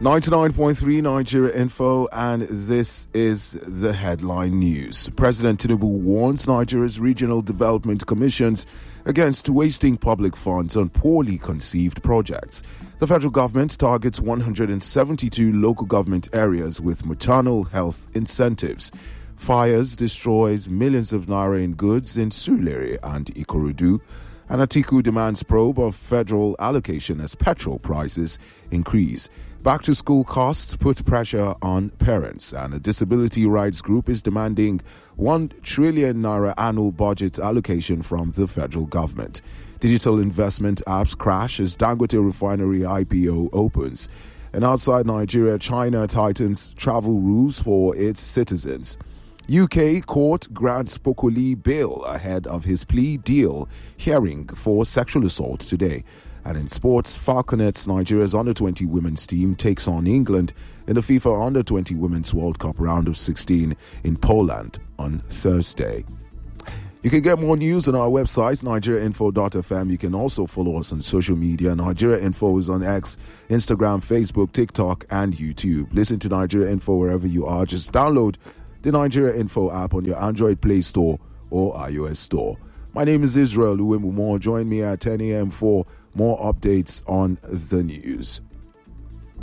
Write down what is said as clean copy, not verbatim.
99.3 Nigeria Info, and this is the headline news. President Tinubu warns Nigeria's regional development commissions against wasting public funds on poorly conceived projects. The federal government targets 172 local government areas with maternal health incentives. Fires destroys millions of naira in goods in Surulere and Ikorodu. And Atiku demands probe of federal allocation as petrol prices increase. Back to school costs put pressure on parents, and a disability rights group is demanding 1 trillion naira annual budget allocation from the federal government. Digital investment apps crash as Dangote refinery IPO opens. And outside Nigeria, China tightens travel rules for its citizens. UK court grants Pokoli bail ahead of his plea deal hearing for sexual assault today. And in sports, Falconets, Nigeria's under-20 women's team, takes on England in the FIFA Under-20 Women's World Cup round of 16 in Poland on Thursday. You can get more news on our website, nigeriainfo.fm. You can also follow us on social media. Nigeria Info is on X, Instagram, Facebook, TikTok, and YouTube. Listen to Nigeria Info wherever you are. Just download the Nigeria Info app on your Android Play Store or iOS Store. My name is Israel Uwemumo. Join me at 10 a.m. for more updates on the news.